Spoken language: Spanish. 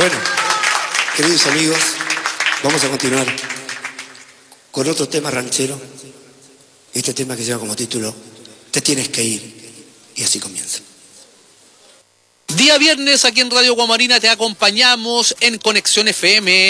Bueno, queridos amigos, vamos a continuar con otro tema ranchero. Este tema que lleva como título Te tienes que ir. Y así comienza. Día viernes aquí en Radio Guamarina te acompañamos en Conexión FM.